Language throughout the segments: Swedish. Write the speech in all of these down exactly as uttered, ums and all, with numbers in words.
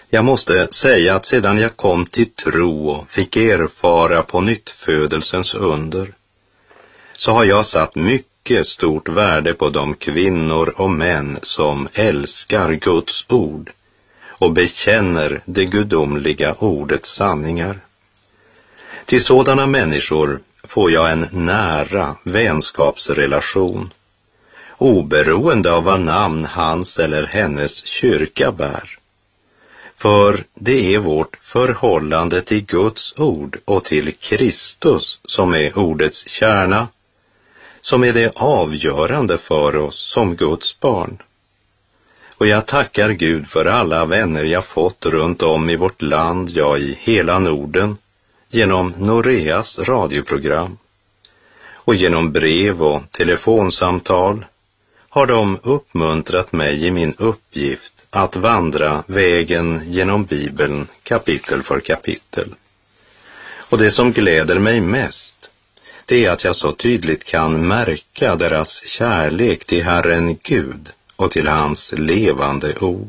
Jag måste säga att sedan jag kom till tro och fick erfara på nyttfödelsens under, så har jag satt mycket stort värde på de kvinnor och män som älskar Guds ord och bekänner det gudomliga ordets sanningar. Till sådana människor får jag en nära vänskapsrelation, oberoende av vad namn hans eller hennes kyrka bär. För det är vårt förhållande till Guds ord och till Kristus som är ordets kärna, som är det avgörande för oss som Guds barn. Och jag tackar Gud för alla vänner jag fått runt om i vårt land, ja i hela Norden, genom Noreas radioprogram. Och genom brev och telefonsamtal har de uppmuntrat mig i min uppgift att vandra vägen genom Bibeln kapitel för kapitel. Och det som gläder mig mest, det är att jag så tydligt kan märka deras kärlek till Herren Gud och till hans levande ord.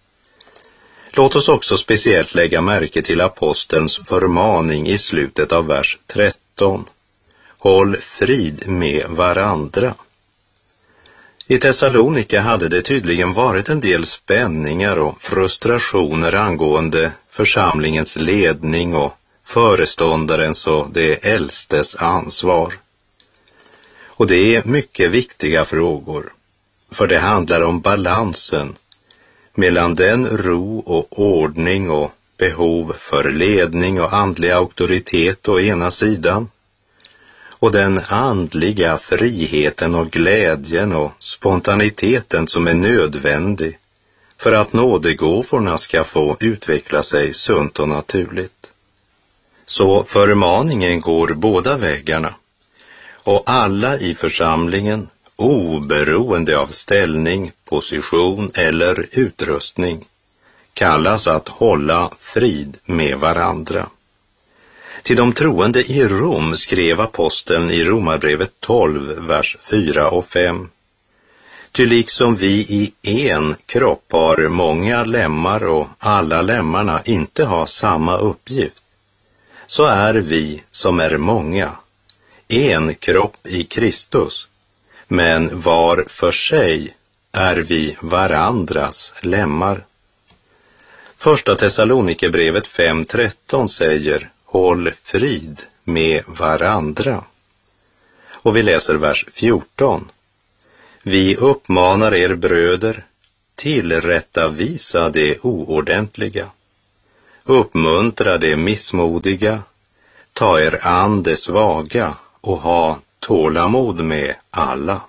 Låt oss också speciellt lägga märke till apostelns förmaning i slutet av vers tretton. Håll frid med varandra. I Thessalonika hade det tydligen varit en del spänningar och frustrationer angående församlingens ledning och föreståndarens och de äldstes ansvar. Och det är mycket viktiga frågor, för det handlar om balansen mellan den ro och ordning och behov för ledning och andlig auktoritet å ena sidan, och den andliga friheten och glädjen och spontaniteten som är nödvändig för att nådegåvorna ska få utveckla sig sunt och naturligt. Så förmaningen går båda vägarna, och alla i församlingen, oberoende av ställning, position eller utrustning, kallas att hålla frid med varandra. Till de troende i Rom skrev aposteln i Romarbrevet tolv, vers fyra och fem. Ty liksom vi i en kropp har många lemmar och alla lemmarna inte har samma uppgift, så är vi som är många en kropp i Kristus, men var för sig är vi varandras lemmar. Första Thessalonikerbrevet fem tretton säger: håll frid med varandra. Och vi läser vers fjorton. Vi uppmanar er bröder, tillrättavisa det oordentliga, uppmuntra det missmodiga, ta er an det svaga och ha tålamod med alla.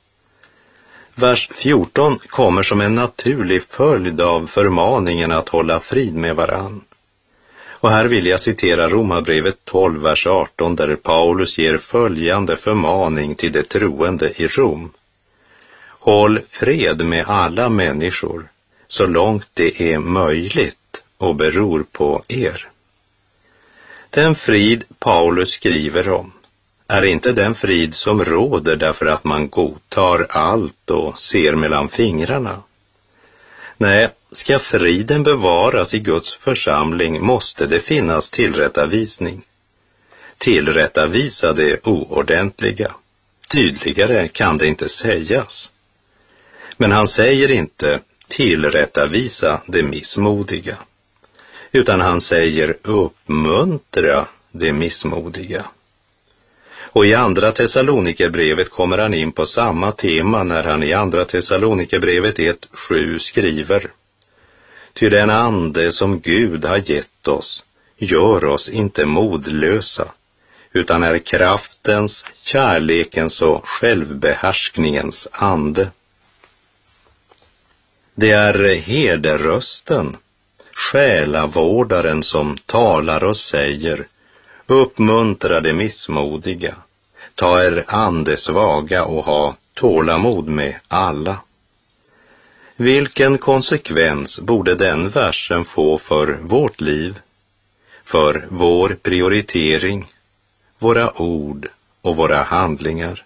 Vers fjorton kommer som en naturlig följd av förmaningen att hålla frid med varann. Och här vill jag citera Romarbrevet tolv, vers arton, där Paulus ger följande förmaning till de troende i Rom. Håll fred med alla människor, så långt det är möjligt och beror på er. Den frid Paulus skriver om är inte den frid som råder därför att man godtar allt och ser mellan fingrarna. Nej, ska friden bevaras i Guds församling måste det finnas tillrättavisning. Tillrättavisa det oordentliga. Tydligare kan det inte sägas. Men han säger inte tillrättavisa det missmodiga, utan han säger uppmuntra det missmodiga. Och i andra Thessalonikerbrevet kommer han in på samma tema när han i andra Thessalonikerbrevet ett sju skriver: Ty den ande som Gud har gett oss gör oss inte modlösa, utan är kraftens, kärlekens och självbehärskningens ande. Det är herderösten, själavårdaren, som talar och säger: uppmuntra det missmodiga, ta er an det svaga och ha tålamod med alla. Vilken konsekvens borde den versen få för vårt liv, för vår prioritering, våra ord och våra handlingar?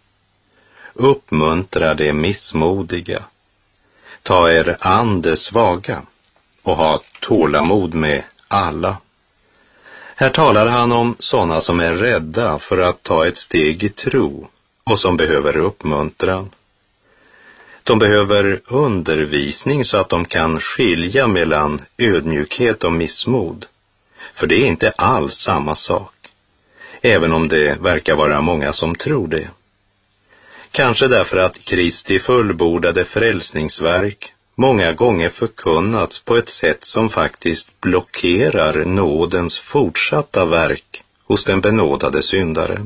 Uppmuntra det missmodiga, ta er an det svaga och ha tålamod med alla. Här talar han om sådana som är rädda för att ta ett steg i tro och som behöver uppmuntran. De behöver undervisning så att de kan skilja mellan ödmjukhet och missmod. För det är inte alls samma sak, även om det verkar vara många som tror det. Kanske därför att Kristi fullbordade frälsningsverk många gånger förkunnats på ett sätt som faktiskt blockerar nådens fortsatta verk hos den benådade syndaren.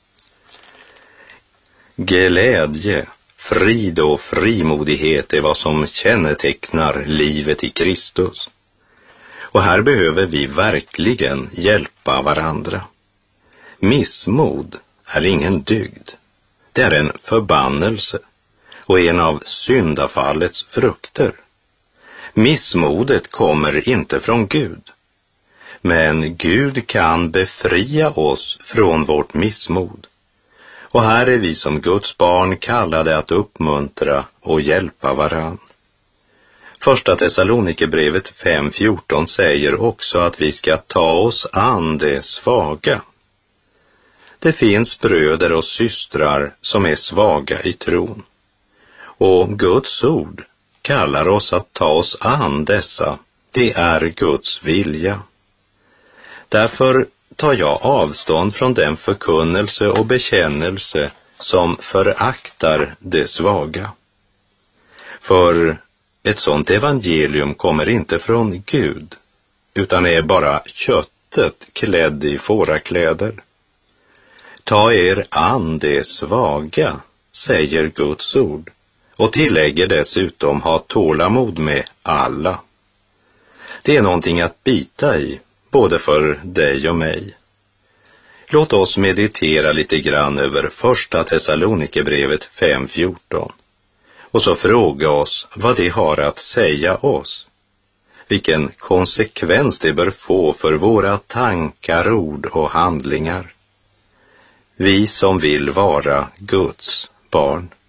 Glädje, frid och frimodighet är vad som kännetecknar livet i Kristus. Och här behöver vi verkligen hjälpa varandra. Missmod är ingen dygd. Det är en förbannelse och en av syndafallets frukter. Missmodet kommer inte från Gud. Men Gud kan befria oss från vårt missmod. Och här är vi som Guds barn kallade att uppmuntra och hjälpa varann. Första Thessalonikerbrevet fem fjorton säger också att vi ska ta oss an det svaga. Det finns bröder och systrar som är svaga i tron. Och Guds ord kallar oss att ta oss an dessa. Det är Guds vilja. Därför tar jag avstånd från den förkunnelse och bekännelse som föraktar det svaga. För ett sådant evangelium kommer inte från Gud, utan är bara köttet klädd i fårakläder. Ta er an det svaga, säger Guds ord, och tillägger dessutom ha tålamod med alla. Det är någonting att bita i, både för dig och mig. Låt oss meditera lite grann över första Thessalonikerbrevet fem fjorton och så fråga oss vad det har att säga oss. Vilken konsekvens det bör få för våra tankar, ord och handlingar. Vi som vill vara Guds barn.